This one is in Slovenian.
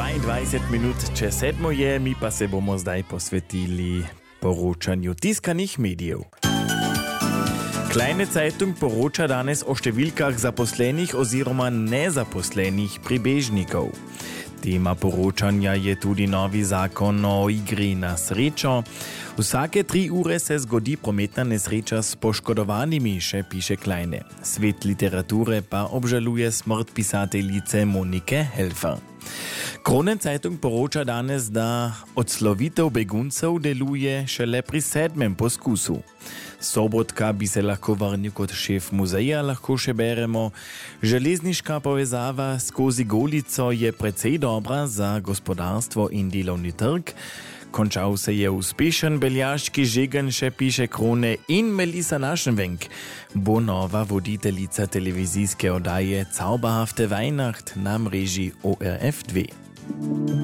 22 minut čez 7 je, mi pa se bomo zdaj posvetili poročanju tiskanih medijev. Kleine Zeitung poroča danes o številkah zaposlenih oziroma nezaposlenih pribežnikov. Tema poročanja je tudi novi zakon o igri na srečo. Vsake 3 ure se zgodi prometna nesreča s poškodovanimi, še piše Kleine. Svet literature pa obžaluje smrt pisateljice Monike Helfer. Kronen Zeitung poroča danes, da odslovitev beguncev deluje šele pri 7. poskusu. Sobotka bi se lahko vrnil kot šef muzeja, lahko še beremo. Železniška povezava skozi Golico je precej dobra za gospodarstvo in delovni trg. Končal se je uspešen beljaški žegen, še piše Krone, in Melisa Naschenwenk bo nova voditeljica televizijske oddaje Zauberhafte Weihnacht na mreži ORF2.